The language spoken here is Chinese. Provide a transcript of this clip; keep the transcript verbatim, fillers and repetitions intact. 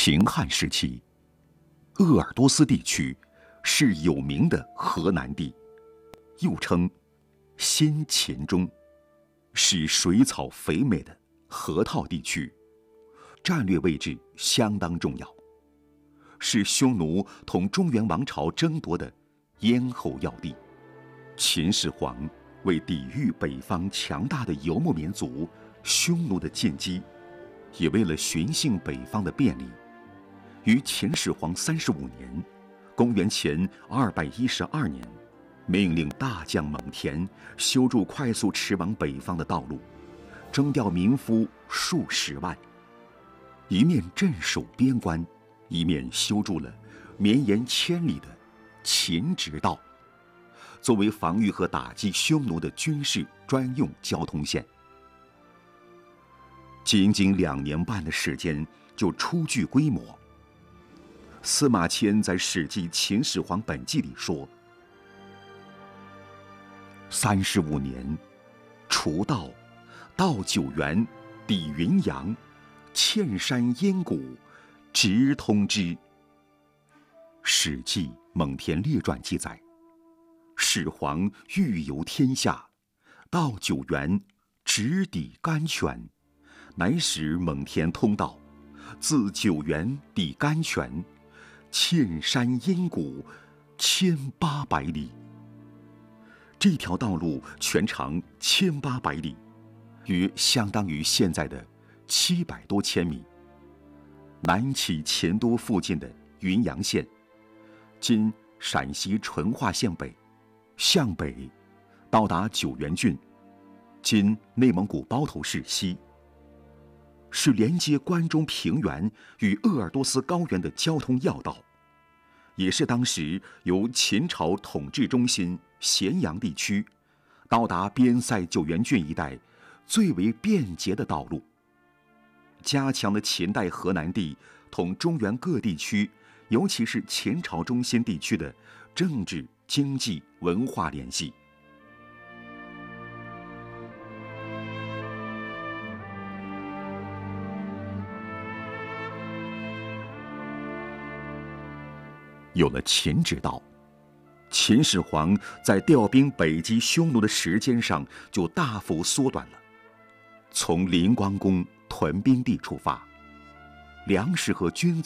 秦汉时期，鄂尔多斯地区是有名的河南地，又称先秦中，是水草肥美的河套地区，战略位置相当重要，是匈奴同中原王朝争夺的咽喉要地。秦始皇为抵御北方强大的游牧民族匈奴的进击，也为了寻衅北方的便利，于秦始皇三十五年（公元前二百一十二年），命令大将蒙恬修筑快速驰往北方的道路，征调民夫数十万，一面镇守边关，一面修筑了绵延千里的秦直道，作为防御和打击匈奴的军事专用交通线。仅仅两年半的时间就初具规模。司马迁在《史记·秦始皇本纪》里说：“三十五年，除道，道九原，抵云阳，堑山阴谷，直通之。”《史记·蒙恬列传》记载，始皇欲游天下，道九原，直抵甘泉，乃使蒙恬通道，自九原抵甘泉，堑山阴谷，千八百里。这条道路全长千八百里，约相当于现在的七百多千米。南起钱都附近的云阳县，今陕西淳化县北，向北到达九原郡，今内蒙古包头市西，是连接关中平原与鄂尔多斯高原的交通要道，也是当时由秦朝统治中心咸阳地区到达边塞九原郡一带最为便捷的道路，加强了秦代河南地同中原各地区，尤其是秦朝中心地区的政治、经济、文化联系。有了秦直道，秦始皇在调兵北击匈奴的时间上就大幅缩短了。从临光宫屯兵地出发，粮食和军